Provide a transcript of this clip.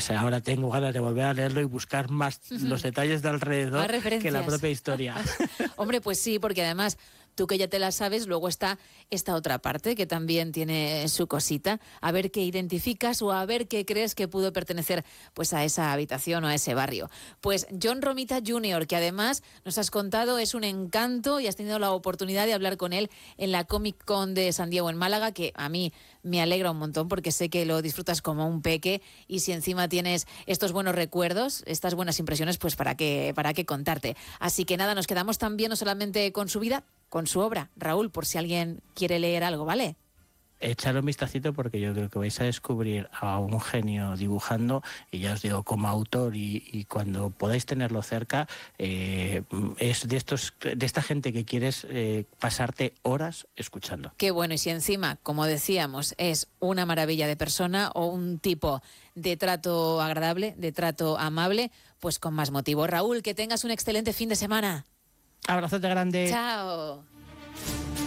pues ahora tengo ganas de volver a leerlo y buscar más los detalles de alrededor que la propia historia. Hombre, pues sí, porque además tú que ya te la sabes, luego está esta otra parte que también tiene su cosita, a ver qué identificas o a ver qué crees que pudo pertenecer pues a esa habitación o a ese barrio. Pues John Romita Jr., que además nos has contado es un encanto y has tenido la oportunidad de hablar con él en la Comic Con de San Diego en Málaga, que a mí me alegra un montón porque sé que lo disfrutas como un peque y si encima tienes estos buenos recuerdos, estas buenas impresiones, pues para qué contarte. Así que nada, nos quedamos también no solamente con su vida, con su obra. Raúl, por si alguien quiere leer algo, ¿vale? Echadle un vistacito porque yo creo que vais a descubrir a un genio dibujando y ya os digo, como autor y cuando podáis tenerlo cerca, es de esta gente que quieres pasarte horas escuchando. Qué bueno, y si encima, como decíamos, es una maravilla de persona o un tipo de trato agradable, de trato amable, pues con más motivo. Raúl, que tengas un excelente fin de semana. Abrazote grande. Chao.